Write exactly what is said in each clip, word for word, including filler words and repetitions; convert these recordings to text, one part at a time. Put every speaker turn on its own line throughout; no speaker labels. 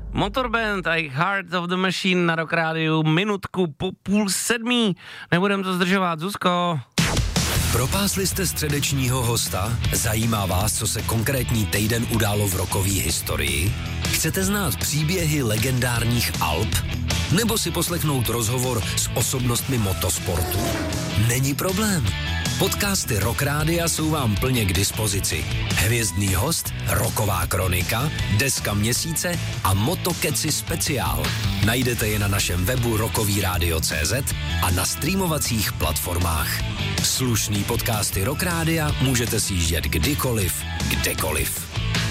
Motorband a Heart of the Machine na Rock Rádiu, minutku po půl sedmí. Nebudem to zdržovat, Zuzko.
Propásli jste středečního hosta? Zajímá vás, co se konkrétní týden událo v rockové historii? Chcete znát příběhy legendárních alb? Nebo si poslechnout rozhovor s osobnostmi motosportu? Není problém. Podcasty Rock Rádia jsou vám plně k dispozici. Hvězdný host, rocková kronika, deska měsíce a Motokeci speciál. Najdete je na našem webu rockovyradio tečka cé zet a na streamovacích platformách. Slušný podcasty Rock Rádia můžete sjíždět kdykoliv, kdekoliv.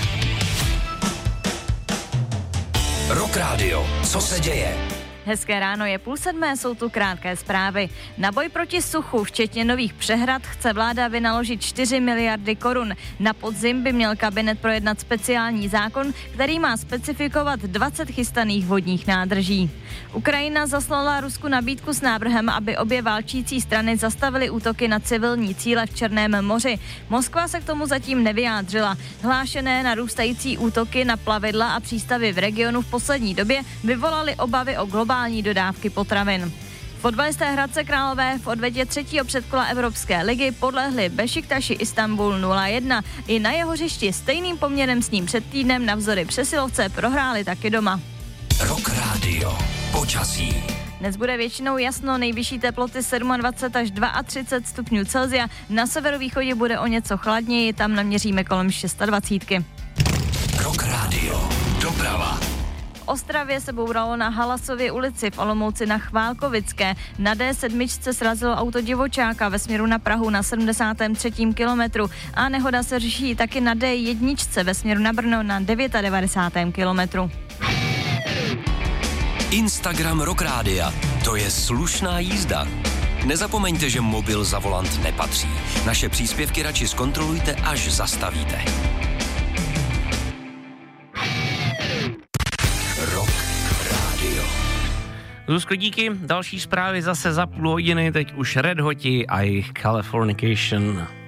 Rock Radio, co se děje?
Hezké ráno, je půl sedmé, jsou tu krátké zprávy. Na boj proti suchu, včetně nových přehrad, chce vláda vynaložit čtyři miliardy korun. Na podzim by měl kabinet projednat speciální zákon, který má specifikovat dvacet chystaných vodních nádrží. Ukrajina zaslala Rusku nabídku s návrhem, aby obě válčící strany zastavily útoky na civilní cíle v Černém moři. Moskva se k tomu zatím nevyjádřila. Hlášené narůstající útoky na plavidla a přístavy v regionu v poslední době vyvolaly obavy o globální dodávky potravin. Fotbalisté Hradce Králové v odvetě třetího předkola Evropské ligy podlehli Bešiktaši Istanbul nula jedna. I na jeho hřišti stejným poměrem s ním před týdnem navzdory přesilovce prohráli taky doma.
Rock Radio. Počasí.
Dnes bude většinou jasno, nejvyšší teploty dvacet sedm až třicet dva stupňů Celsia. Na severovýchodě bude o něco chladněji, tam naměříme kolem dvacet šest.
Rock Radio. Doprava.
V Ostravě se bouralo na Halasově ulici, v Olomouci na Chválkovické. Na dé sedm srazilo auto divočáka ve směru na Prahu na sedmdesátém třetím kilometru a nehoda se řeší taky na dé jedna ve směru na Brno na devadesátém devátém kilometru.
Instagram Rock Rádia. To je slušná jízda. Nezapomeňte, že mobil za volant nepatří. Naše příspěvky radši zkontrolujte, až zastavíte. Rock Radio.
Zuzko, díky. Další zprávy zase za půl hodiny, teď už Red Hoti a jejich Californication.